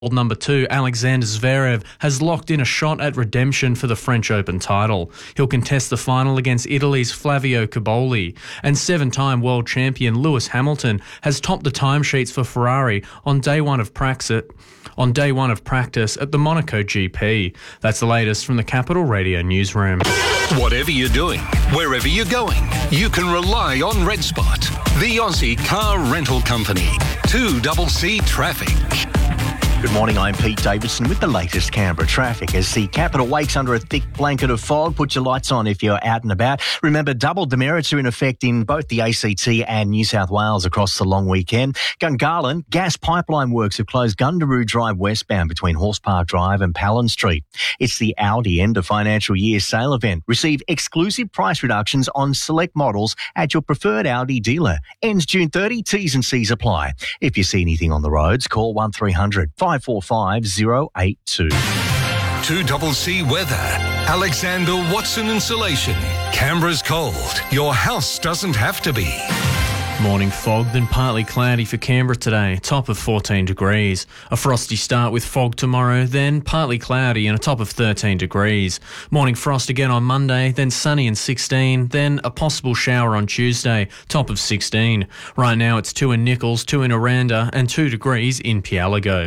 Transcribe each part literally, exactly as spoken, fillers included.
World number two, Alexander Zverev, has locked in a shot at redemption for the French Open title. He'll contest the final against Italy's Flavio Cobolli. And seven-time world champion Lewis Hamilton has topped the timesheets for Ferrari on day one of practice, on day one of practice at the Monaco G P. That's the latest from the Capital Radio newsroom. Whatever you're doing, wherever you're going, you can rely on Red Spot, the Aussie car rental company. two C C Traffic. Good morning, I'm Pete Davidson with the latest Canberra traffic. As the capital wakes under a thick blanket of fog, put your lights on if you're out and about. Remember, double demerits are in effect in both the A C T and New South Wales across the long weekend. Gungahlin, gas pipeline works have closed Gundaroo Drive westbound between Horse Park Drive and Palin Street. It's the Audi end of financial year sale event. Receive exclusive price reductions on select models at your preferred Audi dealer. Ends June thirtieth, T's and C's apply. If you see anything on the roads, call one three hundred five four five zero eight two. two C C Weather. Alexander Watson Insulation. Canberra's cold. Your house doesn't have to be. Morning fog, then partly cloudy for Canberra today, top of fourteen degrees. A frosty start with fog tomorrow, then partly cloudy and a top of thirteen degrees. Morning frost again on Monday, then sunny and sixteen, then a possible shower on Tuesday, top of sixteen. Right now it's two in Nichols, two in Aranda and two degrees in Pialago.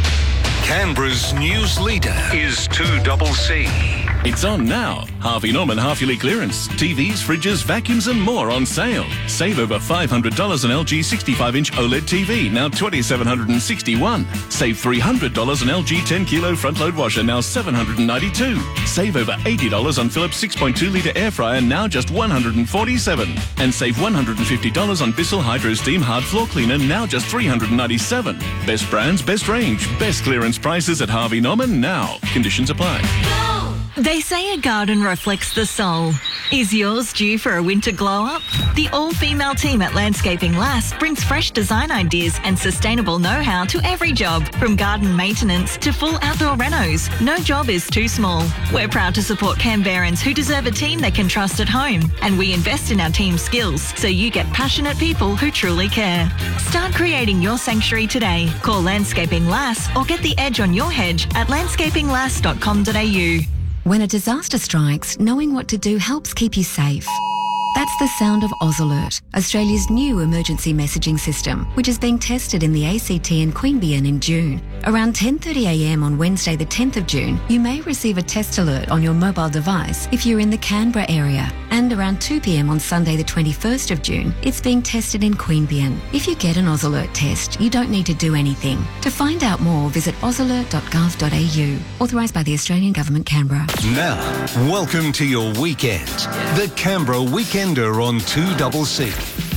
Canberra's news leader is two C C. It's on now. Harvey Norman half-yearly clearance. T Vs, fridges, vacuums and more on sale. Save over five hundred dollars on L G sixty-five inch OLED T V, now two thousand seven hundred sixty-one dollars. Save three hundred dollars on L G ten kilo front-load washer, now seven hundred ninety-two dollars. Save over eighty dollars on Philips six point two litre air fryer, now just one hundred forty-seven dollars. And save one hundred fifty dollars on Bissell Hydro Steam hard floor cleaner, now just three hundred ninety-seven dollars. Best brands, best range, best clearance prices at Harvey Norman now. Conditions apply. They say a garden reflects the soul. Is yours due for a winter glow-up? The all-female team at Landscaping Lass brings fresh design ideas and sustainable know-how to every job, from garden maintenance to full outdoor renos. No job is too small. We're proud to support Canberrans who deserve a team they can trust at home, and we invest in our team's skills so you get passionate people who truly care. Start creating your sanctuary today. Call Landscaping Lass or get the edge on your hedge at landscaping lass dot com dot a u. When a disaster strikes, knowing what to do helps keep you safe. That's the sound of AusAlert, Australia's new emergency messaging system, which is being tested in the A C T and Queanbeyan in June. Around ten thirty a m on Wednesday the tenth of June, you may receive a test alert on your mobile device if you're in the Canberra area. And around two p m on Sunday the twenty-first of June, it's being tested in Queanbeyan. If you get an AusAlert test, you don't need to do anything. To find out more, visit ausalert dot gov dot a u. Authorised by the Australian Government, Canberra. Now, welcome to your weekend. The Canberra Weekender on two C C.